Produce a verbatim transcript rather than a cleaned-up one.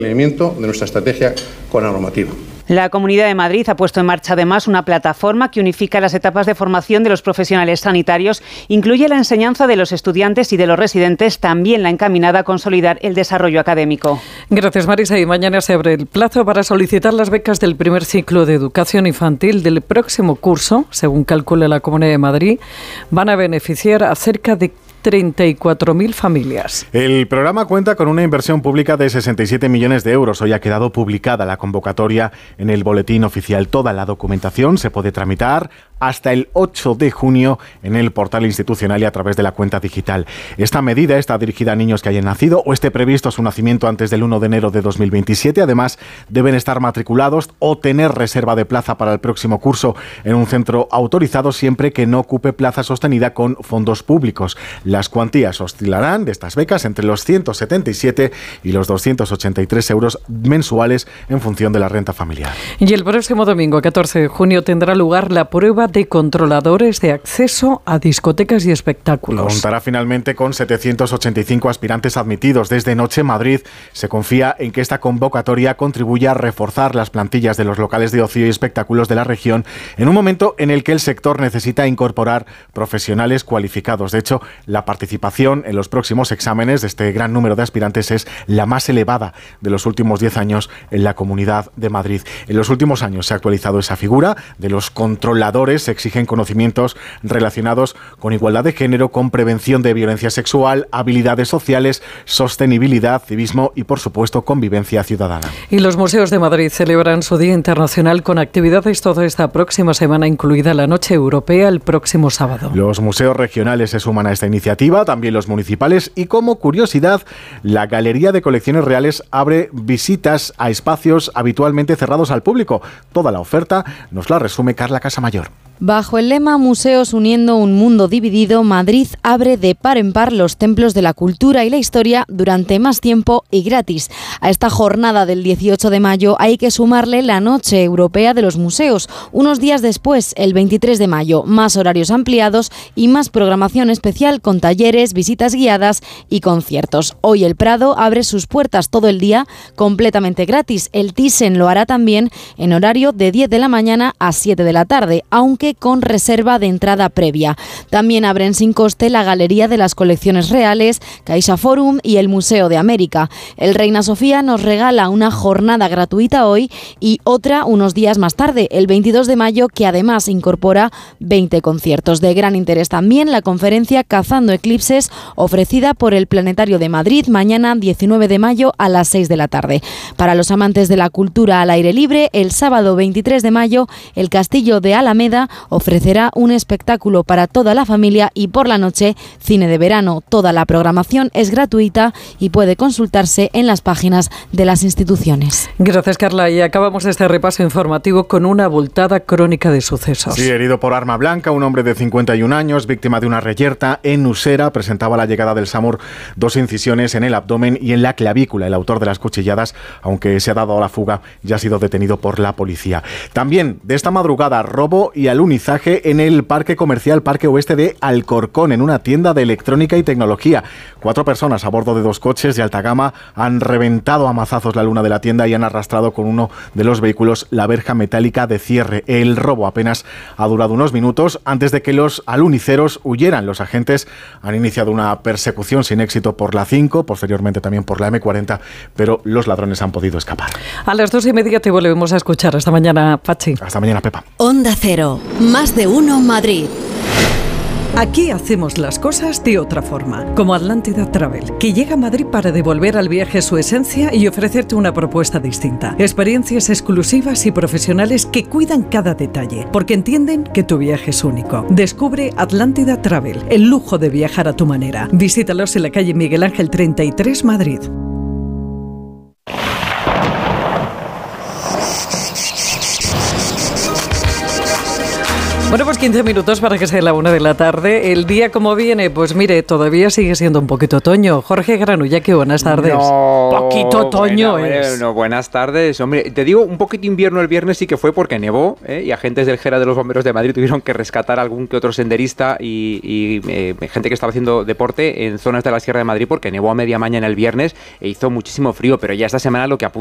de nuestra estrategia con la normativa. La Comunidad de Madrid ha puesto en marcha además una plataforma que unifica las etapas de formación de los profesionales sanitarios, incluye la enseñanza de los estudiantes y de los residentes, también la encaminada a consolidar el desarrollo académico. Gracias, Marisa. Y mañana se abre el plazo para solicitar las becas del primer ciclo de educación infantil del próximo curso. Según calcula la Comunidad de Madrid, van a beneficiar a cerca de treinta y cuatro mil familias. El programa cuenta con una inversión pública de sesenta y siete millones de euros. Hoy ha quedado publicada la convocatoria en el boletín oficial. Toda la documentación se puede tramitar hasta el ocho de junio en el portal institucional y a través de la cuenta digital. Esta medida está dirigida a niños que hayan nacido o esté previsto su nacimiento antes del uno de enero de dos mil veintisiete. Además, deben estar matriculados o tener reserva de plaza para el próximo curso en un centro autorizado siempre que no ocupe plaza sostenida con fondos públicos. Las cuantías oscilarán de estas becas entre los ciento setenta y siete y los doscientos ochenta y tres euros mensuales en función de la renta familiar. Y el próximo domingo, catorce de junio, tendrá lugar la prueba de controladores de acceso a discotecas y espectáculos. Contará finalmente con setecientos ochenta y cinco aspirantes admitidos. Desde Noche Madrid se confía en que esta convocatoria contribuya a reforzar las plantillas de los locales de ocio y espectáculos de la región en un momento en el que el sector necesita incorporar profesionales cualificados. De hecho, la participación en los próximos exámenes de este gran número de aspirantes es la más elevada de los últimos diez años en la Comunidad de Madrid. En los últimos años se ha actualizado esa figura de los controladores. Se exigen conocimientos relacionados con igualdad de género, con prevención de violencia sexual, habilidades sociales, sostenibilidad, civismo y, por supuesto, convivencia ciudadana. Y los museos de Madrid celebran su Día Internacional con actividades toda esta próxima semana, incluida la Noche Europea el próximo sábado. Los museos regionales se suman a esta iniciativa, también los municipales, y como curiosidad, la Galería de Colecciones Reales abre visitas a espacios habitualmente cerrados al público. Toda la oferta nos la resume Carla Casamayor. Bajo el lema Museos uniendo un mundo dividido, Madrid abre de par en par los templos de la cultura y la historia durante más tiempo y gratis. A esta jornada del dieciocho de mayo hay que sumarle la Noche Europea de los Museos. Unos días después, el veintitrés de mayo, más horarios ampliados y más programación especial con talleres, visitas guiadas y conciertos. Hoy el Prado abre sus puertas todo el día completamente gratis. El Thyssen lo hará también en horario de diez de la mañana a siete de la tarde, aunque con reserva de entrada previa. También abren sin coste la Galería de las Colecciones Reales, Caixa Forum y el Museo de América. El Reina Sofía nos regala una jornada gratuita hoy y otra unos días más tarde, el veintidós de mayo, que además incorpora veinte conciertos. De gran interés también la conferencia Cazando Eclipses, ofrecida por el Planetario de Madrid, mañana diecinueve de mayo a las seis de la tarde. Para los amantes de la cultura al aire libre, el sábado veintitrés de mayo, el Castillo de Alameda ofrecerá un espectáculo para toda la familia y por la noche, cine de verano. Toda la programación es gratuita y puede consultarse en las páginas de las instituciones. Gracias, Carla. Y acabamos este repaso informativo con una abultada crónica de sucesos. Sí, herido por arma blanca, un hombre de cincuenta y un años, víctima de una reyerta en Usera, presentaba la llegada del SAMUR dos incisiones en el abdomen y en la clavícula. El autor de las cuchilladas, aunque se ha dado a la fuga, ya ha sido detenido por la policía. También de esta madrugada, robo y alunizaje en el parque comercial Parque Oeste de Alcorcón, en una tienda de electrónica y tecnología. Cuatro personas a bordo de dos coches de alta gama han reventado a mazazos la luna de la tienda y han arrastrado con uno de los vehículos la verja metálica de cierre. El robo apenas ha durado unos minutos antes de que los aluniceros huyeran. Los agentes han iniciado una persecución sin éxito por la cinco, posteriormente también por la eme cuarenta, pero los ladrones han podido escapar. A las dos y media te volvemos a escuchar. Hasta mañana, Pachi. Hasta mañana, Pepa. Onda Cero. Más de uno Madrid. Aquí hacemos las cosas de otra forma, como Atlántida Travel, que llega a Madrid para devolver al viaje su esencia y ofrecerte una propuesta distinta. Experiencias exclusivas y profesionales que cuidan cada detalle, porque entienden que tu viaje es único. Descubre Atlántida Travel, el lujo de viajar a tu manera. Visítalos en la calle Miguel Ángel treinta y tres, Madrid. Bueno, pues quince minutos para que sea la una de la tarde. El día como viene, pues mire, todavía sigue siendo un poquito otoño. Jorge Granulla, qué buenas tardes. No, poquito otoño bueno, es. Bueno, buenas tardes. Hombre, te digo, un poquito invierno el viernes sí que fue porque nevó, ¿eh? Y agentes del Gera de los Bomberos de Madrid tuvieron que rescatar a algún que otro senderista y, y eh, gente que estaba haciendo deporte en zonas de la Sierra de Madrid porque nevó a media mañana el viernes e hizo muchísimo frío, pero ya esta semana lo que apunta